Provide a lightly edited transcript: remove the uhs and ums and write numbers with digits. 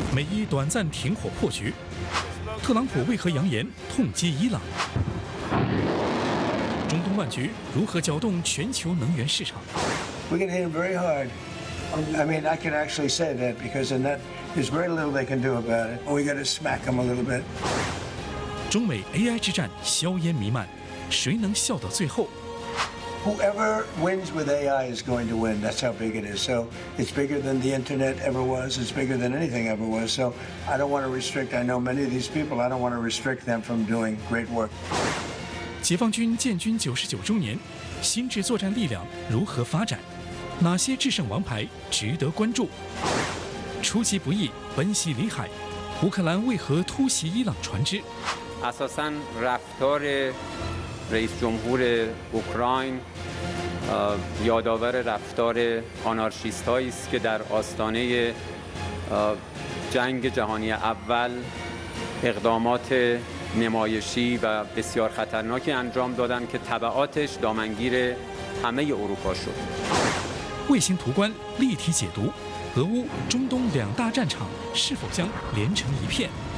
美伊短暂停火破局，特朗普为何扬言痛击伊朗？中东乱局如何搅动全球能源市场 ？We can hit him very hard. I mean, I can actually say that because in that there's very little they can do about it. We got to smack them a little bit. 中美 AI 之战硝烟弥漫，谁能笑到最后？ Whoever wins with AI is going to win. That's how big it is. So it's bigger than the internet ever was. It's bigger than anything ever was. So I don't want to restrict. I know many of these people. I don't want to restrict them from doing great work. 解放军建军99周年，新制作战力量如何发展？哪些制胜王牌值得关注？出其不意奔袭里海，乌克兰为何突袭伊朗船只？ اساساً رفتار رئیس جمهور اوکراین یادآور رفتار آنارشیست‌هایی است که در آستانه جنگ جهانی اول اقدامات نمایشی و بسیار خطرناکی انجام دادند که تبعاتش دامنگیر همه اروپا شد. 卫星图观立体解读，俄乌、中东两大战场是否将连成一片？